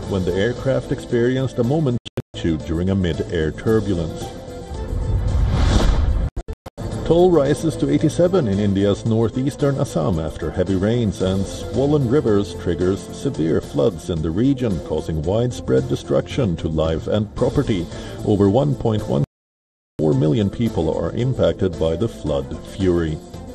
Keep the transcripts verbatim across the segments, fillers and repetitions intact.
when the aircraft experienced a momentary issue during a mid-air turbulence. Toll rises to eighty-seven in India's northeastern Assam after heavy rains and swollen rivers triggers severe floods in the region, causing widespread destruction to life and property. Over one point one four million people are impacted by the flood fury.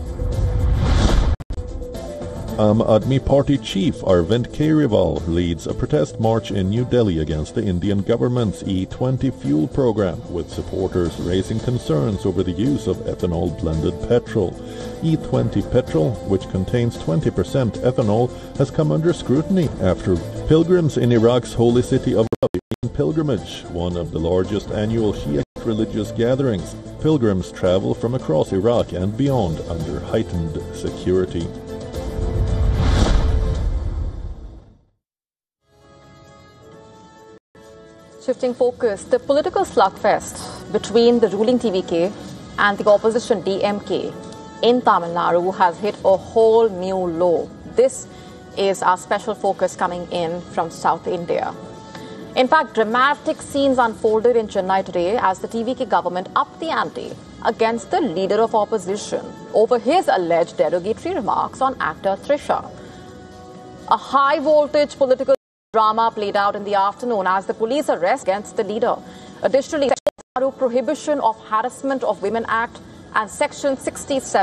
Aam Aadmi Party chief Arvind Kejriwal leads a protest march in New Delhi against the Indian government's E twenty fuel program, with supporters raising concerns over the use of ethanol-blended petrol. E twenty petrol, which contains twenty percent ethanol, has come under scrutiny after pilgrims in Iraq's holy city of Raqqa in pilgrimage, one of the largest annual Shia religious gatherings. Pilgrims travel from across Iraq and beyond under heightened security. Shifting focus, the political slugfest between the ruling T V K and the opposition D M K in Tamil Nadu has hit a whole new low. This is our special focus coming in from South India. In fact, dramatic scenes unfolded in Chennai today as the T V K government upped the ante against the leader of opposition over his alleged derogatory remarks on actor Trisha. A high-voltage political drama played out in the afternoon as the police arrest against the leader. Additionally, Prohibition of Harassment of Women Act and Section sixty-seven